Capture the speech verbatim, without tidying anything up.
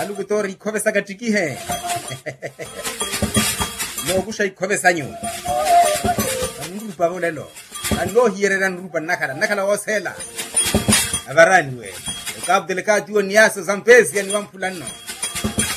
alu kutori khobesa katiki he no kusha ikhobesa nyu anrupa bolelo ando hierera nrupa nakala nakala wasela abarani we ukabdeleka tuo niaso zampezi yani wampulano